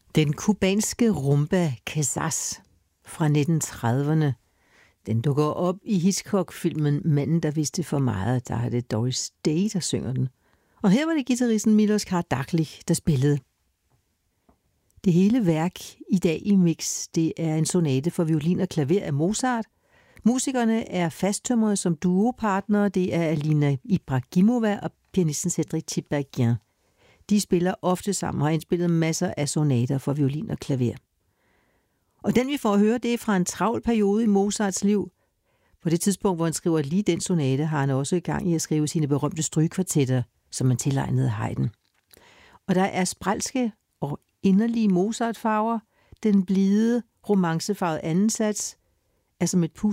Den kubanske rumba Quizás fra 1930'erne, den dukker op i Hitchcock-filmen Manden, der vidste for meget. Der er det Doris Day, der synger den. Og her var det guitaristen Milos Kardaklis, der spillede. Det hele værk i dag i mix, det er en sonate for violin og klaver af Mozart. Musikerne er fasttømrede som duopartnere. Det er Alina Ibragimova og pianisten Cédric Tiberghien. De spiller ofte sammen og har indspillet masser af sonater for violin og klaver. Og den vi får at høre, det er fra en travl periode i Mozarts liv. På det tidspunkt, hvor han skriver lige den sonate, har han også i gang i at skrive sine berømte strygekvartetter, som han tilegnede Haydn. Og der er sprælske og inderlige Mozart-farver. Den blide, romancefarvede anden sats er som et